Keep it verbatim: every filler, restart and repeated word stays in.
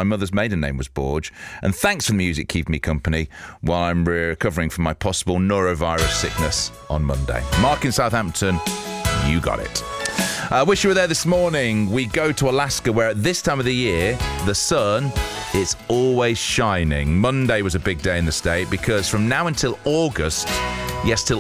My mother's maiden name was Borge. And thanks for the music keeping me company while I'm recovering from my possible norovirus sickness on Monday. Mark in Southampton, you got it. I uh, wish you were there this morning. We go to Alaska, where at this time of the year, the sun is always shining. Monday was a big day in the state because from now until August, yes, till